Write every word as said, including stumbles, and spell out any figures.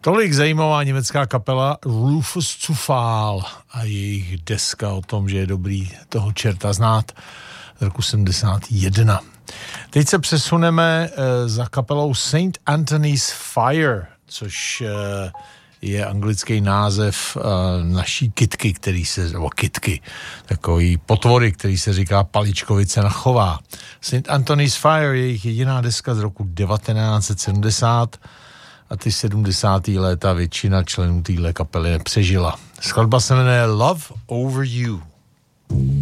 Tolik zajímavá německá kapela Rufus Zufall a jejich deska o tom, že je dobrý toho čerta znát z roku sedmdesát jedna. Teď se přesuneme e, za kapelou Saint Anthony's Fire, což e, je anglický název e, naší kytky, který se, nebo kytky, takový potvory, který se říká Paličkovice na Chová. Saint Anthony's Fire je jejich jediná deska z roku devatenáct set sedmdesát a ty sedmdesátá léta většina členů téhle kapely nepřežila. Skladba se jmenuje Love Over You.